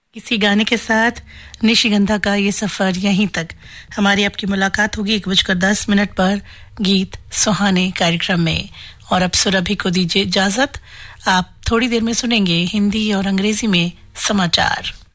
इसी गाने के साथ निशिगंधा का ये सफर यहीं तक। हमारी आपकी मुलाकात होगी 1:10 पर गीत सुहाने कार्यक्रम में। और अब सुरभि को दीजिए इजाजत। आप थोड़ी देर में सुनेंगे हिंदी और अंग्रेजी में समाचार।